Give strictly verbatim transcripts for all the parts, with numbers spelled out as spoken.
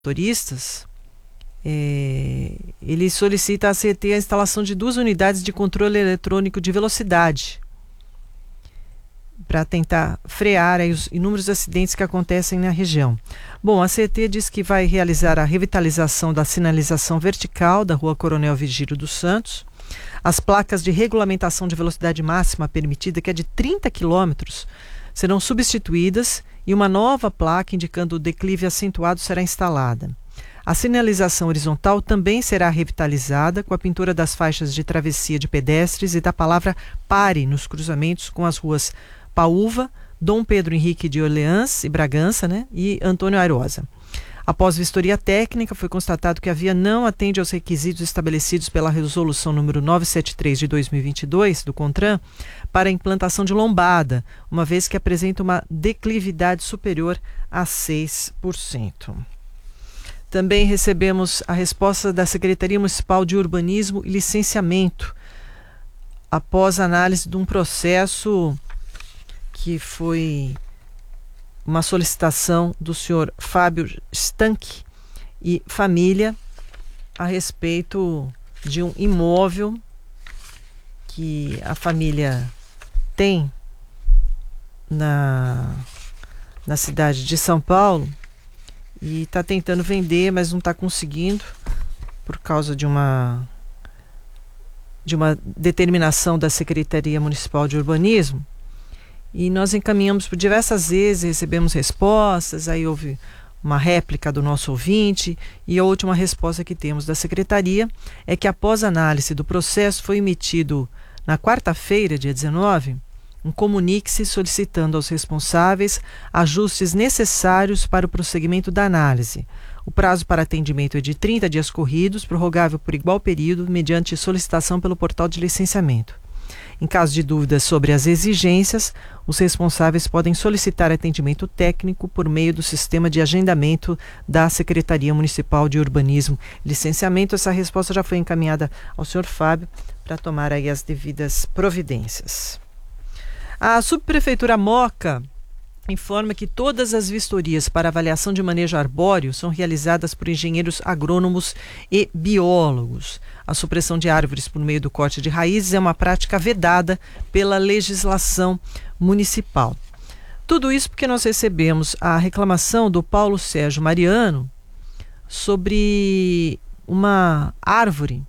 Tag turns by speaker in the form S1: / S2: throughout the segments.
S1: motoristas, é, ele solicita à C E T a instalação de duas unidades de controle eletrônico de velocidade para tentar frear aí os inúmeros acidentes que acontecem na região. Bom, a C E T diz que vai realizar a revitalização da sinalização vertical da Rua Coronel Vigílio dos Santos. As placas de regulamentação de velocidade máxima permitida, que é de trinta quilômetros, serão substituídas e uma nova placa indicando o declive acentuado será instalada. A sinalização horizontal também será revitalizada com a pintura das faixas de travessia de pedestres e da palavra pare nos cruzamentos com as ruas Paúva, Dom Pedro Henrique de Orleans e Bragança, né, e Antônio Airosa. Após vistoria técnica, foi constatado que a via não atende aos requisitos estabelecidos pela resolução número novecentos e setenta e três de dois mil e vinte e dois do CONTRAN para a implantação de lombada, uma vez que apresenta uma declividade superior a seis por cento. Também recebemos a resposta da Secretaria Municipal de Urbanismo e Licenciamento, após análise de um processo que foi uma solicitação do senhor Fábio Stank e família a respeito de um imóvel que a família tem na, na cidade de São Paulo e está tentando vender, mas não está conseguindo por causa de uma de uma determinação da Secretaria Municipal de Urbanismo. E nós encaminhamos por diversas vezes, recebemos respostas, aí houve uma réplica do nosso ouvinte, e a última resposta que temos da Secretaria é que após análise do processo foi emitido na quarta-feira, dia dezenove, um comunique-se solicitando aos responsáveis ajustes necessários para o prosseguimento da análise. O prazo para atendimento é de trinta dias corridos, prorrogável por igual período, mediante solicitação pelo portal de licenciamento. Em caso de dúvidas sobre as exigências, os responsáveis podem solicitar atendimento técnico por meio do sistema de agendamento da Secretaria Municipal de Urbanismo e Licenciamento. Essa resposta já foi encaminhada ao senhor Fábio para tomar aí as devidas providências. A Subprefeitura Moca informa que todas as vistorias para avaliação de manejo arbóreo são realizadas por engenheiros agrônomos e biólogos. A supressão de árvores por meio do corte de raízes é uma prática vedada pela legislação municipal. Tudo isso porque nós recebemos a reclamação do Paulo Sérgio Mariano sobre uma árvore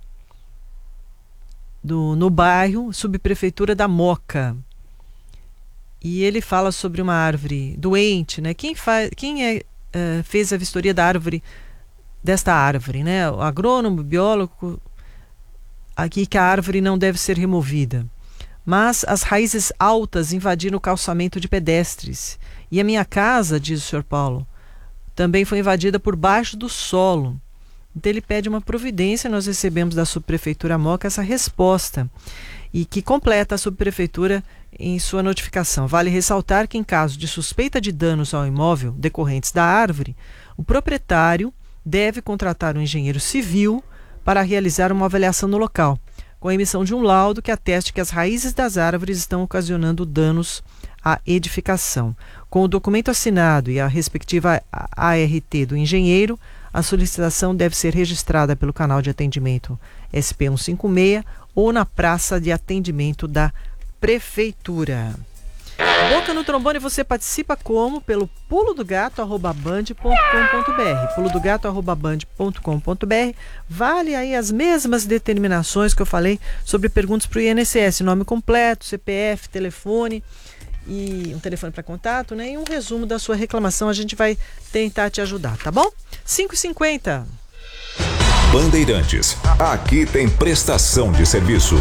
S1: do, no bairro Subprefeitura da Moca. E ele fala sobre uma árvore doente, né? Quem, faz, quem é, uh, fez a vistoria da árvore, desta árvore, né? O agrônomo, o biólogo, aqui que a árvore não deve ser removida. Mas as raízes altas invadiram o calçamento de pedestres. E a minha casa, diz o senhor Paulo, também foi invadida por baixo do solo. Então ele pede uma providência, nós recebemos da Subprefeitura Moca essa resposta. E que completa a Subprefeitura em sua notificação. Vale ressaltar que em caso de suspeita de danos ao imóvel decorrentes da árvore, o proprietário deve contratar um engenheiro civil para realizar uma avaliação no local, com a emissão de um laudo que ateste que as raízes das árvores estão ocasionando danos à edificação. Com o documento assinado e a respectiva A R T do engenheiro, a solicitação deve ser registrada pelo canal de atendimento S P cento e cinquenta e seis ou na praça de atendimento da Prefeitura. Boca no Trombone você participa como? Pelo pulo do gato arroba band ponto com ponto br. pulo do gato arroba band ponto com ponto br. Vale aí as mesmas determinações que eu falei sobre perguntas para o I N S S. Nome completo, C P F, telefone e um telefone para contato, né? E um resumo da sua reclamação. A gente vai tentar te ajudar, tá bom? cinco e cinquenta.
S2: Bandeirantes. Aqui tem prestação de serviço.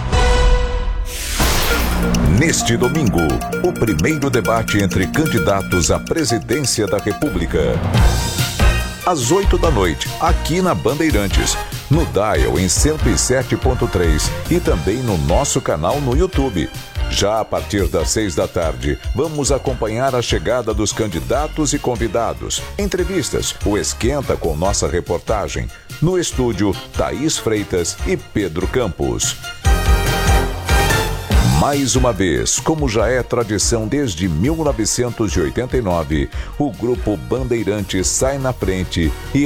S2: Neste domingo, o primeiro debate entre candidatos à presidência da República. Às oito da noite, aqui na Bandeirantes, no Dial em cento e sete ponto três e também no nosso canal no YouTube. Já a partir das seis da tarde, vamos acompanhar a chegada dos candidatos e convidados. Entrevistas, o Esquenta com nossa reportagem. No estúdio, Thaís Freitas e Pedro Campos. Mais uma vez, como já é tradição desde mil novecentos e oitenta e nove, o Grupo Bandeirantes sai na frente e